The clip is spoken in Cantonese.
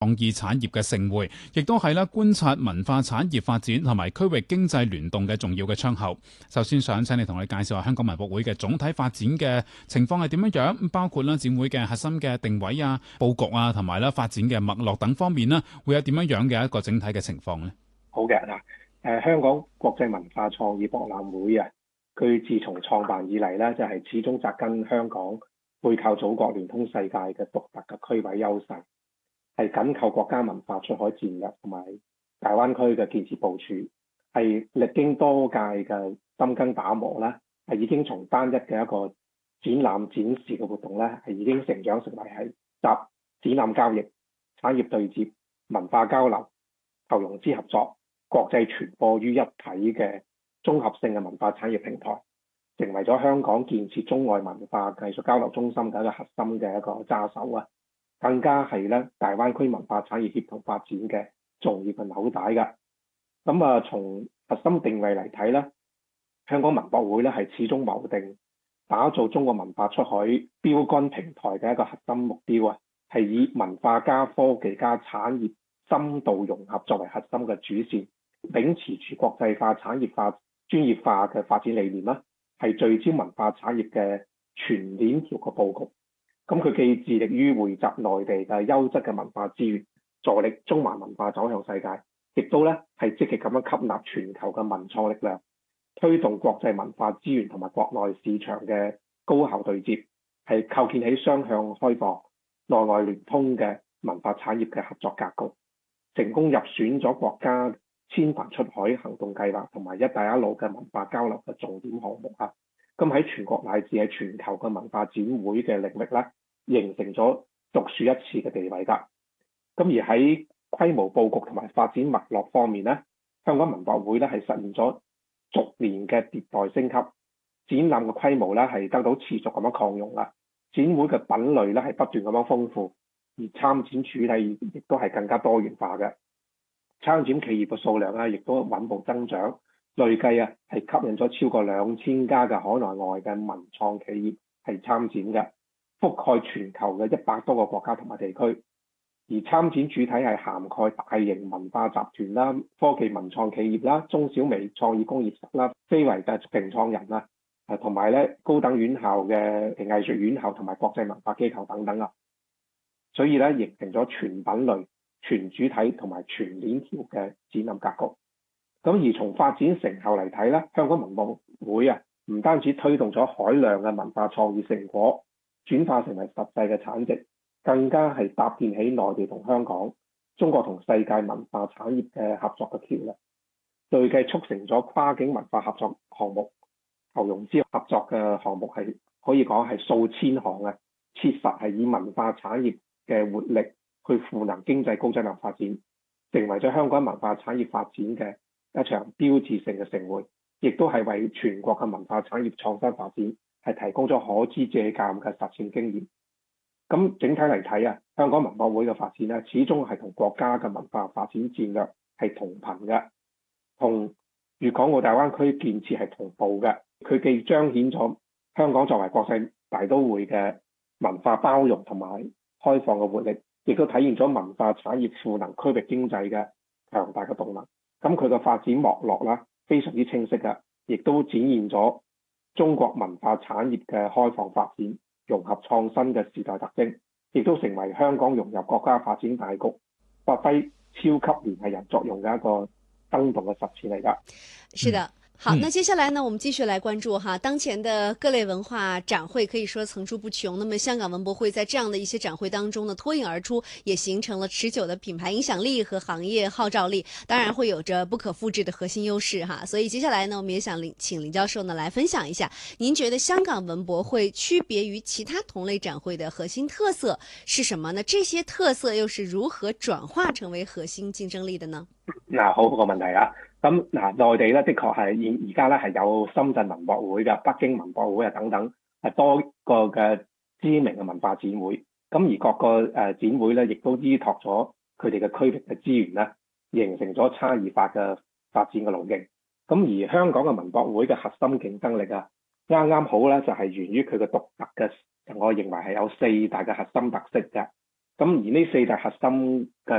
創意產業嘅盛會，亦都係觀察文化產業發展同埋區域經濟聯動嘅重要嘅窗口。首先想請你同我哋介紹下香港文博會嘅總體發展嘅情況係點樣，包括展會嘅核心嘅定位啊、佈局啊，同埋發展嘅脈絡等方面會有點樣嘅一個整體嘅情況呢？ 好嘅嗱，香港國際文化創意博覽會啊，佢自從創辦以嚟呢，就係始終扎根香港，背靠祖國，聯通世界嘅獨特嘅區位優勢，係緊扣國家文化出海戰略同埋大灣區嘅建設部署，係歷經多屆嘅深耕打磨啦，係已經從單一嘅一個展覽展示嘅活動咧，係已經成長成為係集展覽交易、產業對接、文化交流、投融資合作、國際傳播於一體嘅綜合性嘅文化產業平台，成為咗香港建設中外文化藝術交流中心嘅一個核心嘅一個揸手啊！更加係咧大灣區文化產業協同發展嘅重要嘅紐帶㗎。咁從核心定位嚟睇咧，香港文博會咧係始終謀定打造中國文化出海標杆平台嘅一個核心目標啊，係以文化加科技加產業深度融合作為核心嘅主線，秉持住國際化、產業化、專業化嘅發展理念啦，係聚焦文化產業嘅全鏈條嘅佈局。咁佢既致力於匯集內地嘅優質嘅文化資源，助力中華文化走向世界，亦都咧係積極咁樣吸納全球嘅文創力量，推動國際文化資源同埋國內市場嘅高效對接，係構建起雙向開放、內外聯通嘅文化產業嘅合作格局，成功入選咗國家千帆出海行動計劃同埋一帶一路嘅文化交流嘅重點項目啊！咁喺全國乃至係全球嘅文化展會嘅領域咧，形成咗獨樹一幟嘅地位㗎。咁而喺規模佈局同埋發展脈絡方面咧，香港文博會咧係實現咗逐年嘅迭代升級，展覽嘅規模咧係得到持續咁樣擴容啦，展會嘅品類咧係不斷咁樣豐富，而參展主題亦都係更加多元化嘅，參展企業嘅數量咧亦都穩步增長。累計係吸引咗超過2000家嘅海內外嘅文創企業係參展嘅，覆蓋全球嘅100多個國家同埋地區。而參展主體係涵蓋大型文化集團啦、科技文創企業啦、中小微創意工業室啦、非遺嘅平創人啦，同埋咧高等院校嘅藝術院校同埋國際文化機構等等啊。所以咧形成咗全品類、全主體同埋全鏈條嘅展覽格局。咁而從發展成效嚟睇咧，香港文博會唔單止推動咗海量嘅文化創意成果轉化成為實際嘅產值，更加係搭建起內地同香港、中國同世界文化產業嘅合作嘅橋樑，累計促成咗跨境文化合作項目、投融資合作嘅項目係可以講係數千項啊，切實係以文化產業嘅活力去賦能經濟高質量發展，成為咗香港文化產業發展嘅一場標誌性嘅盛會，亦都係為全國嘅文化產業創新發展係提供咗可知借鑑嘅實踐經驗。咁整體嚟睇香港文博會嘅發展始終係同國家嘅文化發展戰略係同頻嘅，同粵港澳大灣區建設係同步嘅。佢既彰顯咗香港作為國際大都會嘅文化包容同埋開放嘅活力，亦都體現咗文化產業賦能區域經濟嘅強大嘅動能。咁佢嘅發展脈絡啦，非常之清晰嘅，亦都展現咗中國文化產業嘅開放發展、融合創新嘅時代特徵，亦都成為香港融入國家發展大局、發揮超級聯繫人作用嘅一個生動嘅實踐嚟㗎。 是的。好，那接下來呢，我們繼續來關注當前的各類文化展會可以說層出不窮。那麼香港文博會在這樣的一些展會當中呢，脫穎而出，也形成了持久的品牌影響力和行業號召力，當然會有着不可複製的核心優勢所以接下來呢，我們也想請林教授呢來分享一下，您覺得香港文博會區別於其他同類展會的核心特色是什麼呢？這些特色又是如何轉化成為核心競爭力的呢？ 好個問題咁內地咧的確係而家咧係有深圳文博會嘅、北京文博會等等，係多個嘅知名嘅文化展會。咁而各個展會咧，亦都依託咗佢哋嘅區域嘅資源咧，形成咗差異化嘅發展嘅路徑。咁而香港嘅文博會嘅核心競爭力啱啱好咧，就係源於佢嘅獨特嘅，我認為係有4大嘅核心特色嘅。 咁而呢四大核心嘅